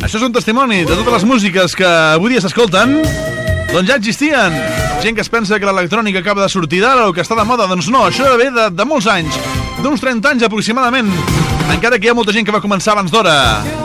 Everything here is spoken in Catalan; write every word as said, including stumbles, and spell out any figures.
Això és un testimoni de totes les músiques que avui dia s'escolten, doncs ja existien. Gent que es pensa que l'electrònica acaba de sortir d'ara o que està de moda, doncs no, això ve de, de molts anys, d'uns trenta anys aproximadament, encara que hi ha molta gent que va començar abans d'hora.